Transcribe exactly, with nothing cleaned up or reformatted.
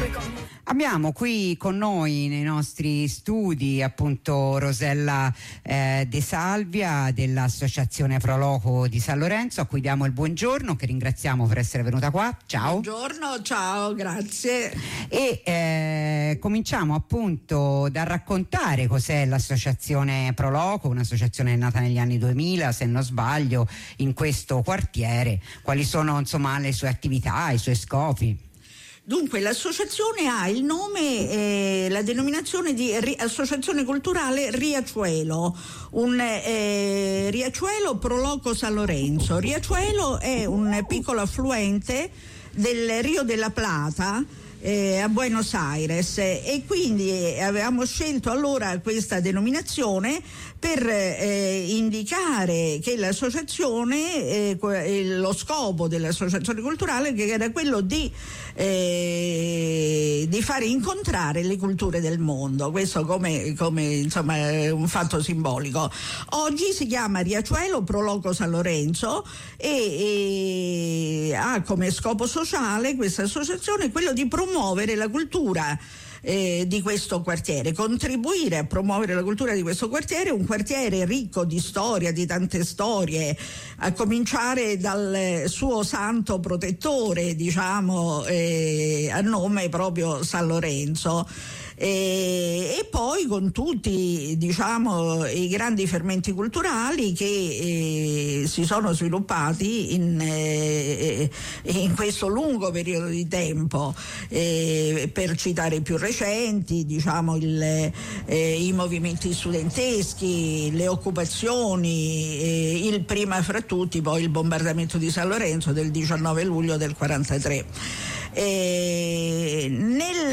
Abbiamo qui con noi nei nostri studi appunto Rosella eh, De Salvia dell'Associazione Proloco di San Lorenzo, a cui diamo il buongiorno, che ringraziamo per essere venuta qua. Ciao. Buongiorno, ciao, grazie. E eh, cominciamo appunto da raccontare cos'è l'Associazione Proloco, un'associazione nata negli anni duemila, se non sbaglio, in questo quartiere. Quali sono insomma le sue attività, i suoi scopi? Dunque, l'associazione ha il nome, eh, la denominazione di Ri- Associazione Culturale Riachuelo, un eh, Riachuelo Proloco San Lorenzo. Riachuelo è un piccolo affluente del Rio de la Plata, Eh, a Buenos Aires, e quindi eh, avevamo scelto allora questa denominazione per eh, indicare che l'associazione, eh, lo scopo dell'associazione culturale, che era quello di, eh, di fare incontrare le culture del mondo. Questo come, come insomma un fatto simbolico. Oggi si chiama Riachuelo Proloco San Lorenzo e, e ha come scopo sociale questa associazione quello di promuovere promuovere la cultura eh, di questo quartiere, contribuire a promuovere la cultura di questo quartiere, un quartiere ricco di storia, di tante storie, a cominciare dal suo santo protettore, diciamo, eh, a nome proprio San Lorenzo. E, e poi con tutti, diciamo, i grandi fermenti culturali che eh, si sono sviluppati in, eh, in questo lungo periodo di tempo, eh, per citare i più recenti, diciamo il, eh, i movimenti studenteschi, le occupazioni, eh, il prima fra tutti poi il bombardamento di San Lorenzo del diciannove luglio del quarantatré. Eh, nel